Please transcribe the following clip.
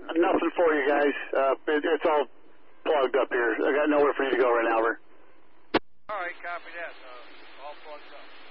Nothing for you guys. It's all plugged up here. I got nowhere for you to go right now, over. All right, copy that. All plugged up.